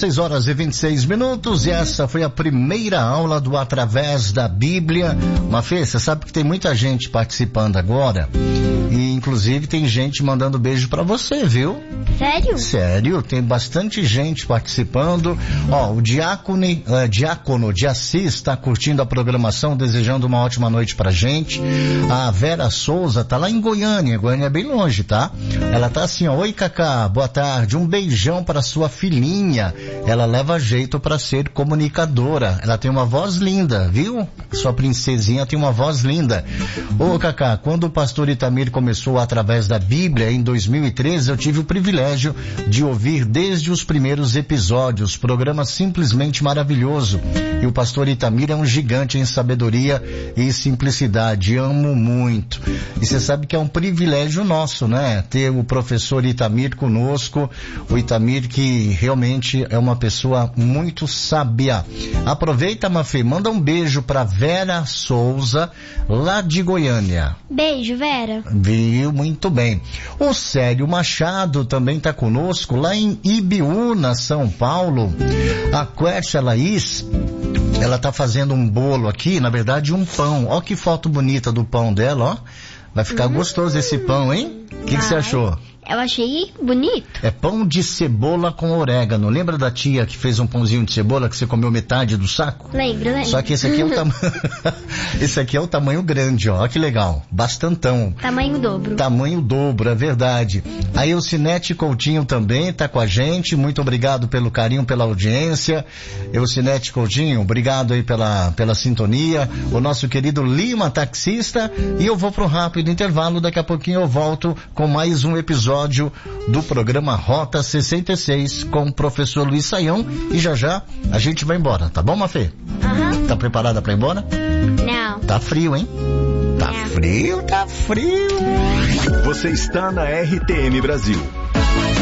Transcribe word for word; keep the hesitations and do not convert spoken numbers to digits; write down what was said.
dezesseis horas e vinte e seis minutos, e essa foi a primeira aula do Através da Bíblia. Mafê, você sabe que tem muita gente participando agora, e inclusive tem gente mandando beijo pra você, viu? Sério? Sério, tem bastante gente participando. Ó, o Diácono, uh, Diácono de Assis está curtindo a programação, desejando uma ótima noite pra gente. A Vera Souza tá lá em Goiânia, Goiânia é bem longe, tá? Ela tá assim, ó, oi Cacá, boa tarde, um beijão para sua filhinha. Ela leva jeito para ser comunicadora. Ela tem uma voz linda, viu? Sua princesinha tem uma voz linda. Ô Cacá, quando o pastor Itamir começou através da Bíblia em dois mil e treze, eu tive o privilégio de ouvir desde os primeiros episódios. Programa simplesmente maravilhoso. E o pastor Itamir é um gigante em sabedoria e simplicidade. Amo muito. E você sabe que é um privilégio nosso, né? Ter o professor Itamir conosco. O Itamir que realmente é uma pessoa muito sábia. Aproveita, Mafê, manda um beijo pra Vera Souza, lá de Goiânia. Beijo, Vera. Viu? Muito bem. O Célio Machado também tá conosco, lá em Ibiúna, São Paulo. A Quercia Laís, ela tá fazendo um bolo aqui, na verdade um pão. Ó que foto bonita do pão dela, ó. Vai ficar hum. gostoso esse pão, hein? O que você achou? Eu achei bonito. É pão de cebola com orégano. Lembra da tia que fez um pãozinho de cebola que você comeu metade do saco? Lembro, lembro. Só que esse aqui é o tamanho... esse aqui é o tamanho grande, ó. Olha que legal. Bastantão. Tamanho dobro. Tamanho dobro, é verdade. Aí o Cinete Coutinho também tá com a gente. Muito obrigado pelo carinho, pela audiência. Eu, Cinete Coutinho, obrigado aí pela, pela sintonia. O nosso querido Lima, taxista. E eu vou pro rápido intervalo. Daqui a pouquinho eu volto com mais um episódio do programa Rota sessenta e seis com o professor Luiz Saião, e já já a gente vai embora, tá bom, Mafê? Uhum. Tá preparada pra ir embora? Não. Tá frio, hein? Tá Não. frio, tá frio. Você está na R T M Brasil,